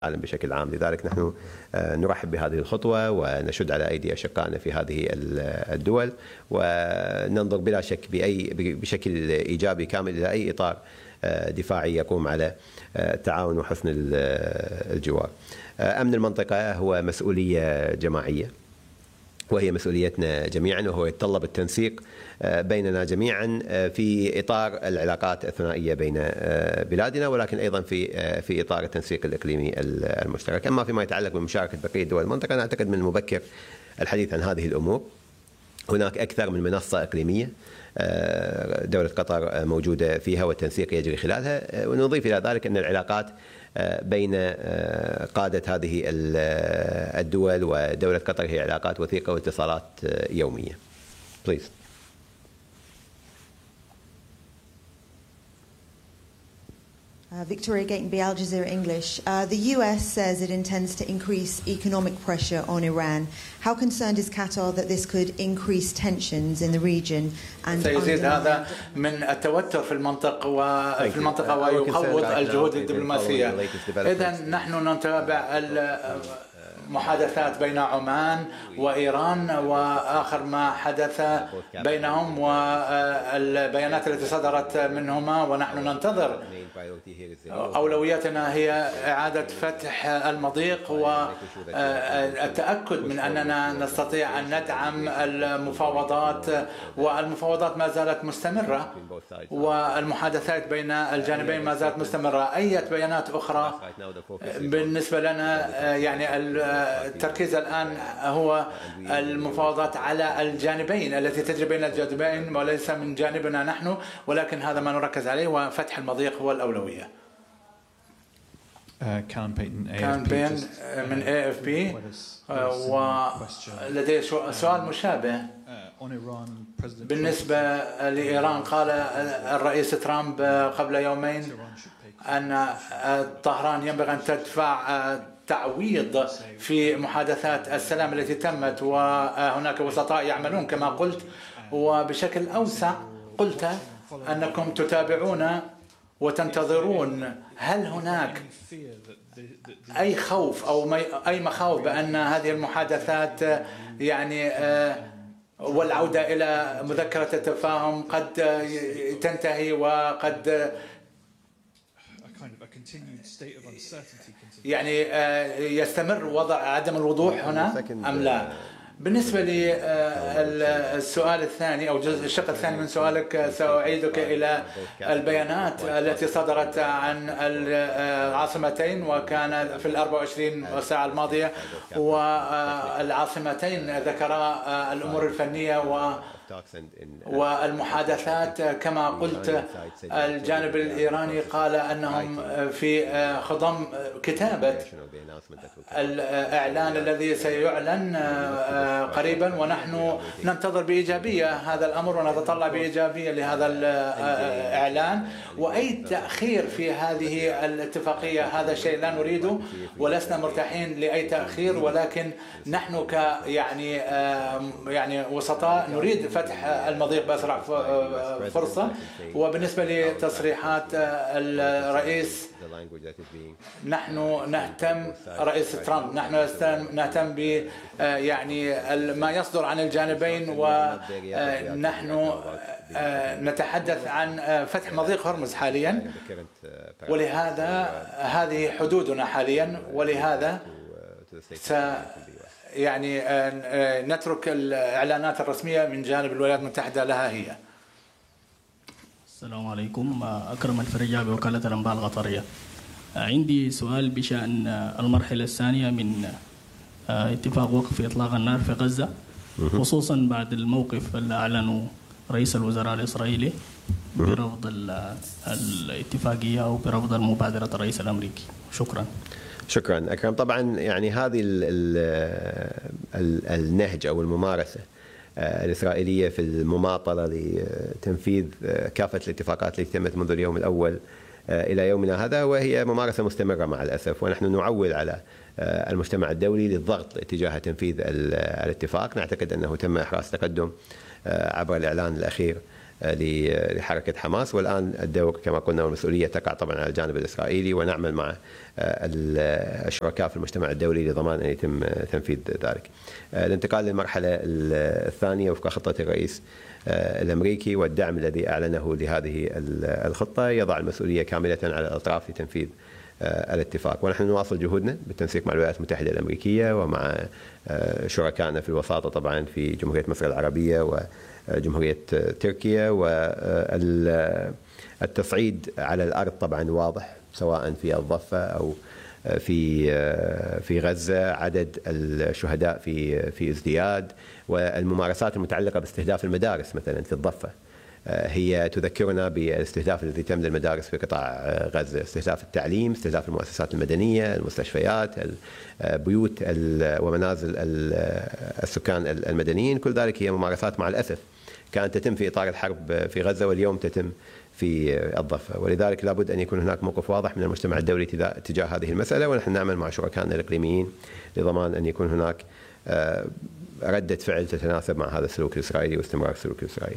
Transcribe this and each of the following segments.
العالم بشكل عام. لذلك نحن نرحب بهذه الخطوة ونشد على أيدي أشقائنا في هذه الدول، وننظر بلا شك بشكل إيجابي كامل إلى أي إطار دفاعي يقوم على التعاون وحسن الجوار. أمن المنطقة هو مسؤولية جماعية، وهي مسؤوليتنا جميعا، وهو يتطلب التنسيق بيننا جميعا في إطار العلاقات الثنائية بين بلادنا، ولكن أيضا في إطار التنسيق الإقليمي المشترك. أما فيما يتعلق بمشاركة بقية دول المنطقة، أنا أعتقد من المبكر الحديث عن هذه الأمور. هناك أكثر من منصة إقليمية دولة قطر موجودة فيها والتنسيق يجري خلالها، ونضيف إلى ذلك أن العلاقات بين قادة هذه الدول ودولة قطر هي علاقات وثيقة واتصالات يومية. Please. Victoria Gatenby, Al Jazeera English. The US says it intends to increase economic pressure on Iran. How concerned is Qatar that this could increase tensions in the region and سيزيد هذا من التوتر في المنطقة ويقوض الجهود الدبلوماسية؟ إذن نحن نتابع محادثات بين عمان وإيران وآخر ما حدث بينهم والبيانات التي صدرت منهما، ونحن ننتظر. أولوياتنا هي إعادة فتح المضيق والتأكد من أننا نستطيع أن ندعم المفاوضات، والمفاوضات ما زالت مستمرة والمحادثات بين الجانبين ما زالت مستمرة. أي بيانات أخرى بالنسبة لنا، يعني التركيز الآن هو المفاوضات على الجانبين التي تجري بين الجانبين وليس من جانبنا نحن، ولكن هذا ما نركز عليه، وفتح المضيق هو الأولوية. كان بين من AFP ولدي سؤال مشابه بالنسبة لإيران. قال الرئيس ترامب قبل يومين أن طهران ينبغي أن تدفع تعويض في محادثات السلام التي تمت، وهناك وسطاء يعملون كما قلت. وبشكل أوسع قلت أنكم تتابعون وتنتظرون. هل هناك أي خوف أو أي مخاوف بأن هذه المحادثات يعني والعودة إلى مذكرة التفاهم قد تنتهي وقد يعني يستمر وضع عدم الوضوح هنا أم لا؟ بالنسبة للسؤال الثاني أو الشق الثاني من سؤالك، سأعيدك إلى البيانات التي صدرت عن العاصمتين، وكان في 24 ساعة الماضية، والعاصمتين ذكرا الأمور الفنية والمحادثات. كما قلت الجانب الإيراني قال أنهم في خضم كتابة الإعلان الذي سيعلن قريبا، ونحن ننتظر بإيجابية هذا الأمر ونتطلع بإيجابية لهذا الإعلان. وأي تأخير في هذه الاتفاقية هذا شيء لا نريده، ولسنا مرتاحين لأي تأخير، ولكن نحن يعني وسطاء نريد فتح المضيق بأسرع فرصة. وبالنسبة لتصريحات الرئيس، نحن نهتم، رئيس ترامب، نحن نهتم ب يعني ما يصدر عن الجانبين، ونحن نتحدث عن فتح مضيق هرمز حاليا، ولهذا هذه حدودنا حاليا، ولهذا يعني نترك الإعلانات الرسمية من جانب الولايات المتحدة لها هي. السلام عليكم. أكرم الفرجابي، وكالة الأنباء القطرية. عندي سؤال بشأن المرحلة الثانية من اتفاق وقف إطلاق النار في غزة، خصوصا بعد الموقف اللي أعلنه رئيس الوزراء الإسرائيلي برفض الاتفاقية أو برفض مبادرة الرئيس الأمريكي. شكرا. شكرا أكرم. طبعا يعني هذه النهج أو الممارسة الإسرائيلية في المماطلة لتنفيذ كافة الاتفاقات التي تمت منذ اليوم الأول إلى يومنا هذا، وهي ممارسة مستمرة مع الأسف، ونحن نعول على المجتمع الدولي للضغط تجاه تنفيذ الاتفاق. نعتقد أنه تم إحراز تقدم عبر الإعلان الأخير لحركة حماس. والآن الدور كما قلنا والمسؤولية تقع طبعا على الجانب الإسرائيلي، ونعمل مع الشركاء في المجتمع الدولي لضمان أن يتم تنفيذ ذلك. الانتقال للمرحلة الثانية وفق خطة الرئيس الأمريكي والدعم الذي أعلنه لهذه الخطة يضع المسؤولية كاملة على الأطراف لتنفيذ الاتفاق. ونحن نواصل جهودنا بالتنسيق مع الولايات المتحدة الأمريكية ومع شركائنا في الوساطة طبعا في جمهورية مصر العربية وجمهورية تركيا. والتصعيد على الأرض طبعا واضح، سواء في الضفة أو في غزة. عدد الشهداء في ازدياد، والممارسات المتعلقة باستهداف المدارس مثلا في الضفة هي تذكرنا بالاستهداف الذي تم للمدارس في قطاع غزة، استهداف التعليم، استهداف المؤسسات المدنية، المستشفيات، البيوت ومنازل السكان المدنيين. كل ذلك هي ممارسات مع الأسف كانت تتم في إطار الحرب في غزة واليوم تتم في الضفة. ولذلك لابد أن يكون هناك موقف واضح من المجتمع الدولي تجاه هذه المسألة، ونحن نعمل مع شركائنا الإقليميين لضمان أن يكون هناك ردة فعل تتناسب مع هذا السلوك الإسرائيلي واستمرار السلوك الإسرائيلي.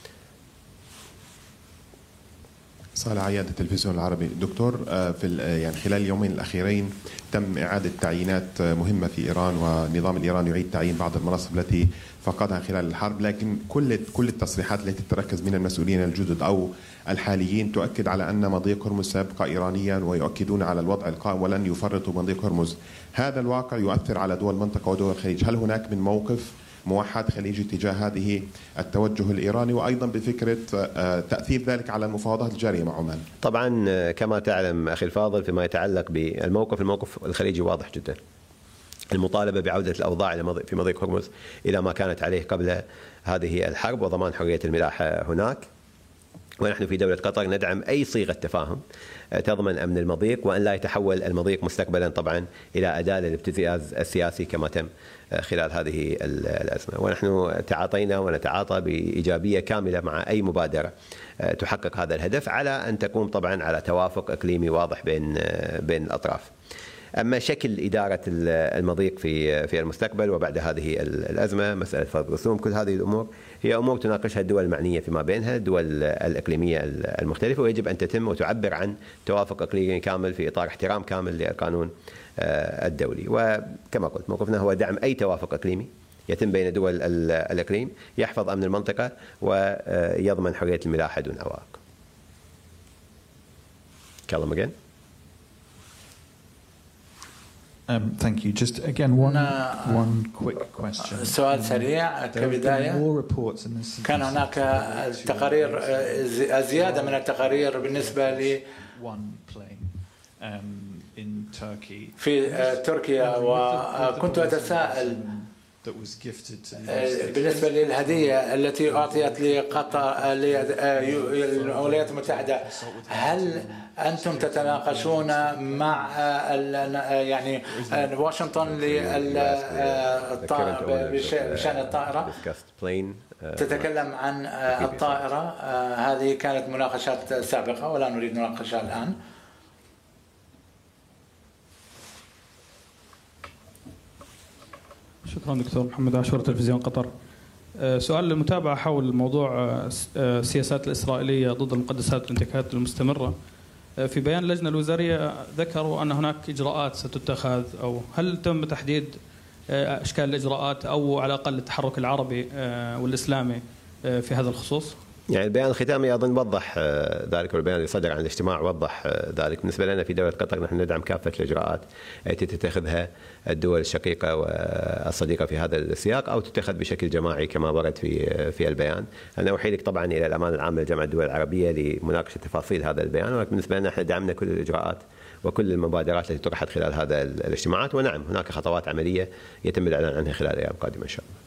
صالح عياد، التلفزيون العربي. دكتور، يعني خلال اليومين الأخيرين تم إعادة تعيينات مهمة في إيران، والنظام الإيراني يعيد تعيين بعض المناصب التي فقدها خلال الحرب، لكن كل التصريحات التي تتركز من المسؤولين الجدد أو الحاليين تؤكد على أن مضيق هرمز سيبقى إيرانيا، ويؤكدون على الوضع القائم ولن يفرطوا مضيق هرمز. هذا الواقع يؤثر على دول المنطقة ودول الخليج. هل هناك من موقف موحد خليجي تجاه هذه التوجه الإيراني، وأيضا بفكرة تأثير ذلك على المفاوضات الجارية مع عمان؟ طبعا كما تعلم أخي الفاضل، فيما يتعلق الموقف الخليجي واضح جدا. المطالبة بعودة الأوضاع في مضيق هرمز إلى ما كانت عليه قبل هذه الحرب، وضمان حرية الملاحة هناك. ونحن في دولة قطر ندعم أي صيغة تفاهم تضمن أمن المضيق، وأن لا يتحول المضيق مستقبلا طبعا إلى أداة للابتزاز السياسي كما تم خلال هذه الأزمة. ونحن تعاطينا ونتعاطى بإيجابية كاملة مع أي مبادرة تحقق هذا الهدف، على أن تقوم طبعا على توافق إقليمي واضح بين الأطراف. أما شكل إدارة المضيق في المستقبل وبعد هذه الأزمة، مسألة فرض رسوم، كل هذه الأمور هي أمور تناقشها الدول المعنية فيما بينها، الدول الإقليمية المختلفة، ويجب أن تتم وتعبر عن توافق إقليمي كامل في إطار احترام كامل للقانون الدولي. وكما قلت موقفنا هو دعم أي توافق إقليمي يتم بين دول الإقليم يحفظ أمن المنطقة ويضمن حرية الملاحة دون عوائق. Callum again. Thank you. Just again, one quick question. سؤال سريع كبداية. كان هناك تقارير زيادة من التقارير بالنسبة ل في تركيا، وكنت أتساءل بالنسبة للهدية التي أعطيت لقطر للولايات المتحدة، هل أنتم تتناقشون مع يعني واشنطن بشأن الطائرة؟ تتكلم عن الطائرة. هذه كانت مناقشات سابقة ولا نريد مناقشة الآن. شكرا دكتور محمد عاشور، تلفزيون قطر. سؤال للمتابعة حول موضوع السياسات الإسرائيلية ضد المقدسات والانتهاكات المستمرة. في بيان اللجنة الوزارية ذكروا أن هناك إجراءات ستتخذ، أو هل تم تحديد أشكال الإجراءات أو على الأقل التحرك العربي والإسلامي في هذا الخصوص؟ يعني البيان الختامي أظن وضح ذلك، والبيان اللي صدر عن الاجتماع وضح ذلك. بالنسبة لنا في دولة قطر نحن ندعم كافة الإجراءات التي تتخذها الدول الشقيقة والصديقة في هذا السياق، أو تتخذ بشكل جماعي كما ورد في البيان. أنا أحيلك طبعا إلى الأمانة العامة لجامعة الدول العربية لمناقشة تفاصيل هذا البيان، ولكن بالنسبة لنا نحن دعمنا كل الإجراءات وكل المبادرات التي طرحت خلال هذا الاجتماعات. ونعم هناك خطوات عملية يتم الإعلان عنها خلال الأيام القادمة إن شاء الله.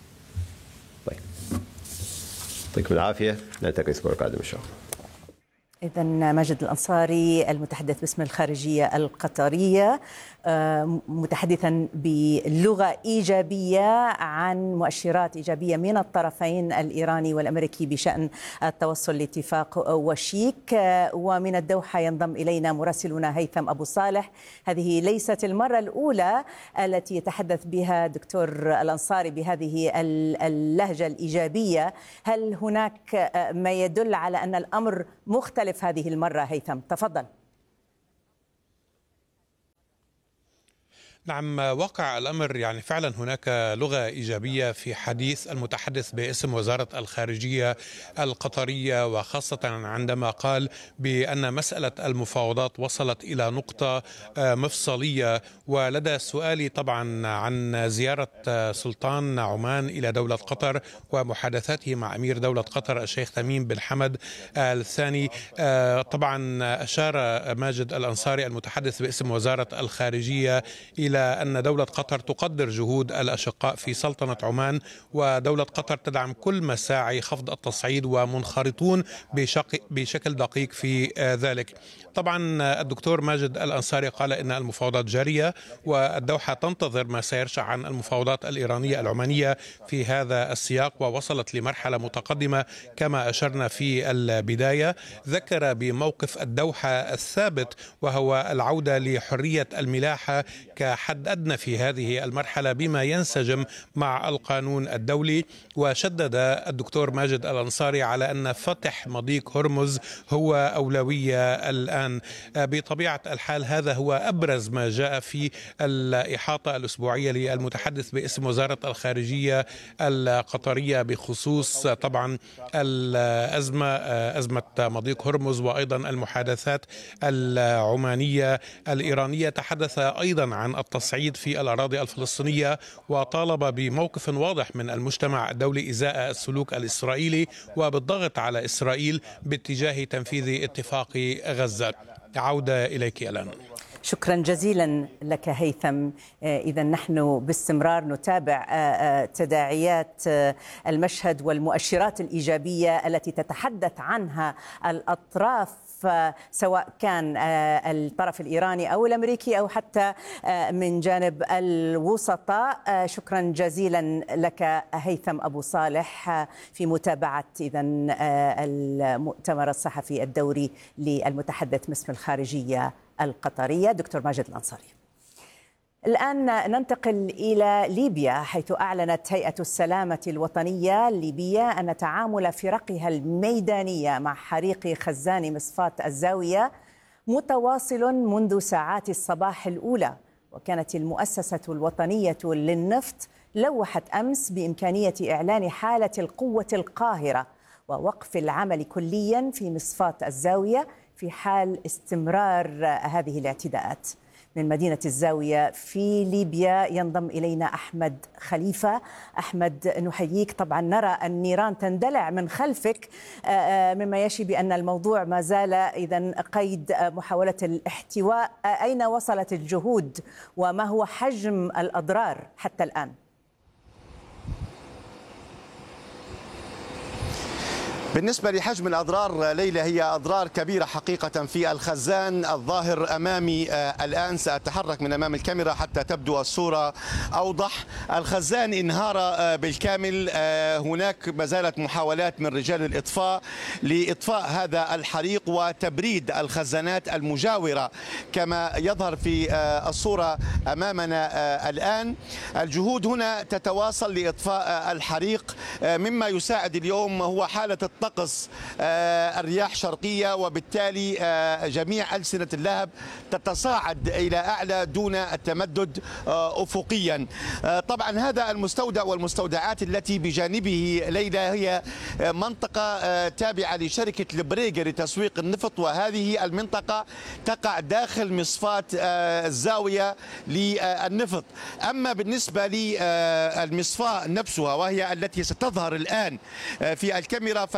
يعطيكم العافية، نلتقي الأسبوع القادم إن شاء الله. إذا ماجد الأنصاري المتحدث باسم الخارجية القطرية متحدثا بلغة إيجابية عن مؤشرات إيجابية من الطرفين الإيراني والأمريكي بشأن التوصل لاتفاق وشيك. ومن الدوحة ينضم إلينا مراسلنا هيثم أبو صالح. هذه ليست المرة الأولى التي يتحدث بها دكتور الأنصاري بهذه اللهجة الإيجابية. هل هناك ما يدل على أن الأمر مختلف هذه المرة هيثم؟ تفضل. نعم، واقع الأمر يعني فعلا هناك لغة إيجابية في حديث المتحدث باسم وزارة الخارجية القطرية، وخاصة عندما قال بأن مسألة المفاوضات وصلت إلى نقطة مفصلية. ولدى سؤالي طبعا عن زيارة سلطان عمان إلى دولة قطر ومحادثاته مع أمير دولة قطر الشيخ تميم بن حمد الثاني. طبعا أشار ماجد الأنصاري المتحدث باسم وزارة الخارجية إلى أن دولة قطر تقدر جهود الأشقاء في سلطنة عمان، ودولة قطر تدعم كل مساعي خفض التصعيد ومنخرطون بشكل دقيق في ذلك. طبعا الدكتور ماجد الأنصاري قال إن المفاوضات جارية والدوحة تنتظر ما سيرجع عن المفاوضات الإيرانية العمانية في هذا السياق، ووصلت لمرحلة متقدمة كما أشرنا في البداية. ذكر بموقف الدوحة الثابت وهو العودة لحرية الملاحة كحد أدنى في هذه المرحلة بما ينسجم مع القانون الدولي. وشدد الدكتور ماجد الأنصاري على أن فتح مضيق هرمز هو أولوية الآن. بطبيعة الحال هذا هو أبرز ما جاء في الإحاطة الأسبوعية للمتحدث باسم وزارة الخارجية القطرية بخصوص طبعا أزمة مضيق هرمز وأيضا المحادثات العمانية الإيرانية. تحدث أيضا عن التصعيد في الأراضي الفلسطينية وطالب بموقف واضح من المجتمع الدولي إزاء السلوك الإسرائيلي وبالضغط على إسرائيل باتجاه تنفيذ اتفاق غزة. عودة إليك الآن. شكرا جزيلا لك هيثم. إذا نحن باستمرار نتابع تداعيات المشهد والمؤشرات الإيجابية التي تتحدث عنها الأطراف، سواء كان الطرف الإيراني أو الأمريكي أو حتى من جانب الوسطاء. شكرا جزيلا لك هيثم أبو صالح في متابعة إذن المؤتمر الصحفي الدوري للمتحدث باسم الخارجية القطرية دكتور ماجد الأنصاري. الآن ننتقل إلى ليبيا، حيث أعلنت هيئة السلامة الوطنية الليبية أن تعامل فرقها الميدانية مع حريق خزان مصفاة الزاوية متواصل منذ ساعات الصباح الأولى. وكانت المؤسسة الوطنية للنفط لوحت أمس بإمكانية إعلان حالة القوة القاهرة ووقف العمل كليا في مصفاة الزاوية في حال استمرار هذه الاعتداءات. من مدينة الزاوية في ليبيا ينضم إلينا أحمد خليفة. أحمد، نحييك. طبعا نرى النيران تندلع من خلفك، مما يشي بأن الموضوع ما زال إذن قيد محاولة الاحتواء. أين وصلت الجهود وما هو حجم الأضرار حتى الآن؟ بالنسبة لحجم الأضرار ليلى، هي أضرار كبيرة حقيقة في الخزان الظاهر أمامي الآن. سأتحرك من أمام الكاميرا حتى تبدو الصورة أوضح. الخزان انهار بالكامل. هناك ما زالت محاولات من رجال الإطفاء لإطفاء هذا الحريق وتبريد الخزانات المجاورة كما يظهر في الصورة أمامنا الآن. الجهود هنا تتواصل لإطفاء الحريق. مما يساعد اليوم هو حالة الطقس، الرياح شرقية، وبالتالي جميع ألسنة اللهب تتصاعد إلى أعلى دون التمدد أفقيا. طبعا هذا المستودع والمستودعات التي بجانبه ليلى هي منطقة تابعة لشركة البريغ لتسويق النفط، وهذه المنطقة تقع داخل مصفاة الزاوية للنفط. أما بالنسبة للمصفاة نفسها وهي التي ستظهر الآن في الكاميرا،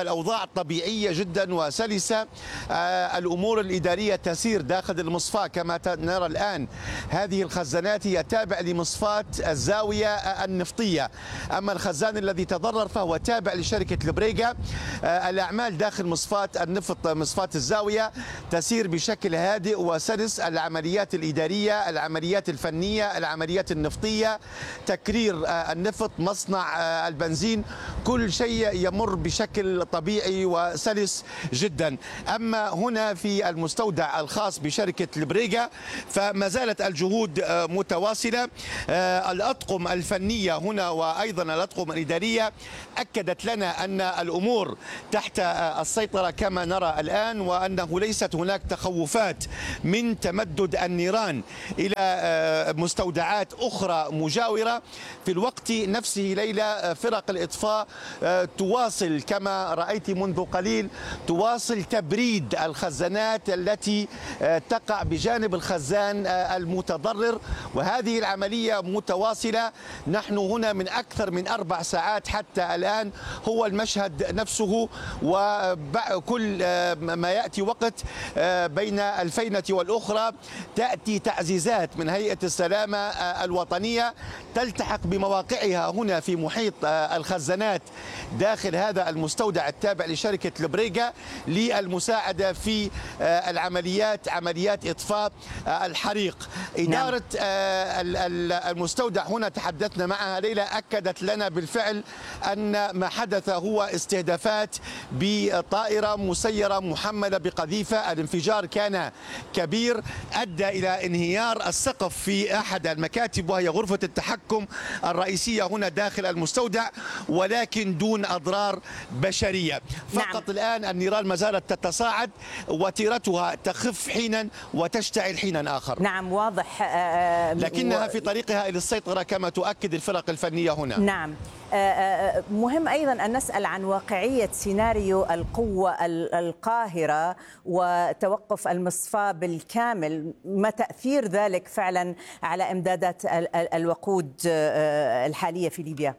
الأوضاع طبيعية جدا وسلسة. الأمور الإدارية تسير داخل المصفاة كما نرى الآن. هذه الخزانات هي تابع لمصفاة الزاوية النفطية، أما الخزان الذي تضرر فهو تابع لشركة البريغا. الأعمال داخل مصفاة النفط مصفاة الزاوية تسير بشكل هادئ وسلس. العمليات الإدارية، العمليات الفنية، العمليات النفطية، تكرير النفط، مصنع البنزين، كل شيء يمر بشكل طبيعي وسلس جدا. أما هنا في المستودع الخاص بشركة البريغا فما زالت الجهود متواصلة. الأطقم الفنية هنا وأيضا الأطقم الإدارية أكدت لنا أن الأمور تحت السيطرة كما نرى الآن، وأنه ليست هناك تخوفات من تمدد النيران إلى مستودعات أخرى مجاورة. في الوقت نفسه ليلى فرق الإطفاء تواصل كما رأيت منذ قليل، تواصل تبريد الخزانات التي تقع بجانب الخزان المتضرر، وهذه العملية متواصلة. نحن هنا من أكثر من 4 ساعات حتى الآن، هو المشهد نفسه، وكل ما يأتي وقت بين الفينة والأخرى تأتي تعزيزات من هيئة السلامة الوطنية تلتحق بمواقعها هنا في محيط الخزانات داخل هذا المستودع التابع لشركة البريغا للمساعدة في العمليات، عمليات إطفاء الحريق. إدارة المستودع هنا تحدثنا معها ليلى، أكدت لنا بالفعل أن ما حدث هو استهدافات بطائرة مسيرة محملة بقذيفة. الانفجار كان كبير أدى إلى انهيار السقف في أحد المكاتب وهي غرفة التحكم الرئيسية هنا داخل المستودع، ولكن دون أضرار بشرية فقط. الآن النيران ما زالت تتصاعد وتيرتها تخف حينا وتشتعل حينا آخر. نعم واضح، لكنها في طريقها إلى السيطرة كما تؤكد الفرق الفنية هنا. نعم. مهم أيضا أن نسأل عن واقعية سيناريو القوة القاهرة وتوقف المصفاة بالكامل، ما تأثير ذلك فعلا على إمدادات الوقود الحالية في ليبيا؟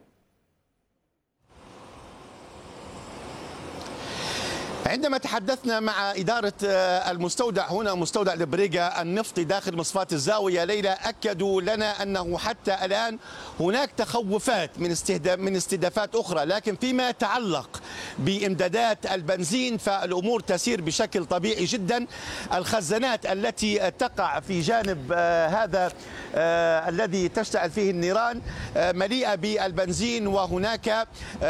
عندما تحدثنا مع إدارة المستودع هنا مستودع البريغا النفطي داخل مصفاة الزاوية ليلى، أكدوا لنا أنه حتى الآن هناك تخوفات من استهدافات أخرى، لكن فيما يتعلق بإمدادات البنزين فالأمور تسير بشكل طبيعي جدا. الخزانات التي تقع في جانب هذا الذي تشتعل فيه النيران مليئة بالبنزين، وهناك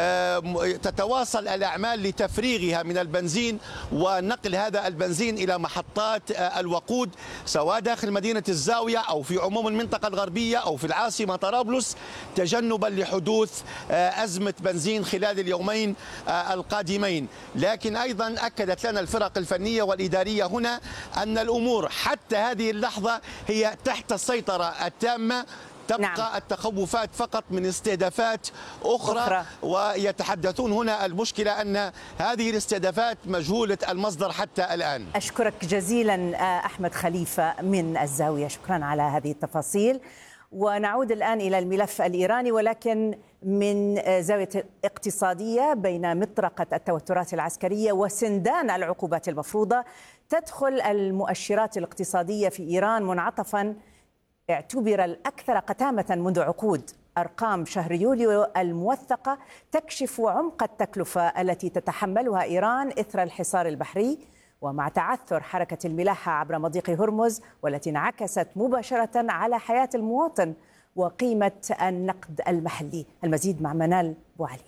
تتواصل الأعمال لتفريغها من البنزين ونقل هذا البنزين إلى محطات الوقود سواء داخل مدينة الزاوية أو في عموم المنطقة الغربية أو في العاصمة طرابلس، تجنبا لحدوث أزمة بنزين خلال اليومين القادمين. لكن أيضا أكدت لنا الفرق الفنية والإدارية هنا أن الأمور حتى هذه اللحظة هي تحت السيطرة التامة، تبقى نعم. التخوفات فقط من استهدافات أخرى. ويتحدثون هنا المشكلة أن هذه الاستهدافات مجهولة المصدر حتى الآن. أشكرك جزيلا أحمد خليفة من الزاوية، شكرا على هذه التفاصيل. ونعود الآن إلى الملف الإيراني، ولكن من زاوية اقتصادية. بين مطرقة التوترات العسكرية وسندان العقوبات المفروضة، تدخل المؤشرات الاقتصادية في إيران منعطفا اعتبر الأكثر قتامة منذ عقود. أرقام شهر يوليو الموثقة تكشف عمق التكلفة التي تتحملها إيران إثر الحصار البحري ومع تعثر حركة الملاحة عبر مضيق هرمز، والتي انعكست مباشرة على حياة المواطن وقيمة النقد المحلي. المزيد مع منال بوعلي.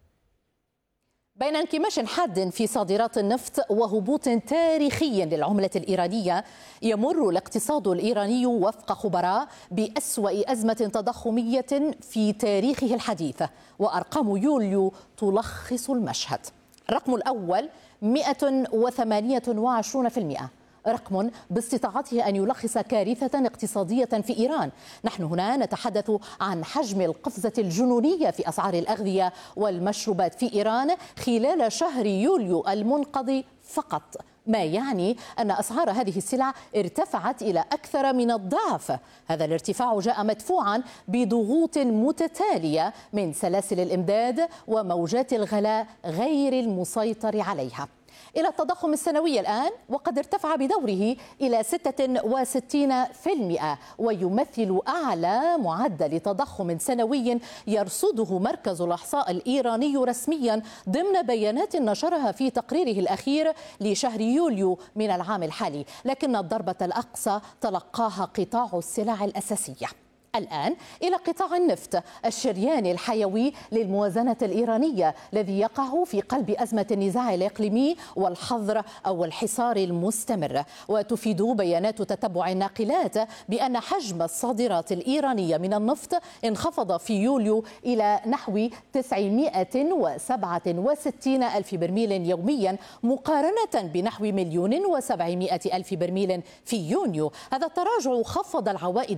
بين انكماش حاد في صادرات النفط وهبوط تاريخي للعملة الإيرانية، يمر الاقتصاد الإيراني وفق خبراء بأسوأ أزمة تضخمية في تاريخه الحديث، وأرقام يوليو تلخص المشهد. الرقم الأول 128%، رقم باستطاعته أن يلخص كارثة اقتصادية في إيران. نحن هنا نتحدث عن حجم القفزة الجنونية في أسعار الأغذية والمشروبات في إيران خلال شهر يوليو المنقضي فقط، ما يعني أن أسعار هذه السلع ارتفعت إلى أكثر من الضعف. هذا الارتفاع جاء مدفوعا بضغوط متتالية من سلاسل الإمداد وموجات الغلاء غير المسيطر عليها. إلى التضخم السنوي الآن، وقد ارتفع بدوره إلى 66%، ويمثل أعلى معدل تضخم سنوي يرصده مركز الإحصاء الإيراني رسميا ضمن بيانات نشرها في تقريره الأخير لشهر يوليو من العام الحالي. لكن الضربة الأقصى تلقاها قطاع السلع الأساسية. الآن إلى قطاع النفط، الشريان الحيوي للموازنة الإيرانية الذي يقع في قلب أزمة النزاع الإقليمي والحظر أو الحصار المستمر. وتفيد بيانات تتبع الناقلات بأن حجم الصادرات الإيرانية من النفط انخفض في يوليو إلى نحو 967 ألف برميل يوميا، مقارنة بنحو 1,700,000 برميل في يونيو. هذا التراجع خفض العوائد